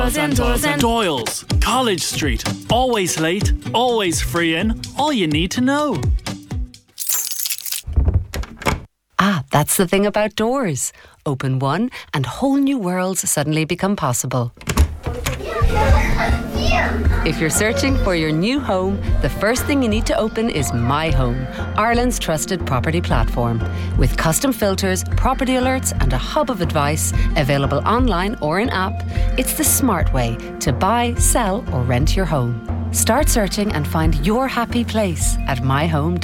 Doyle's, College Street. Always late, always free in. All you need to know. Ah, that's the thing about doors. Open one and whole new worlds suddenly become possible. If you're searching for your new home, the first thing you need to open is My Home, Ireland's trusted property platform. With custom filters, property alerts and a hub of advice available online or in app, it's the smart way to buy, sell or rent your home. Start searching and find your happy place at myhome.ie.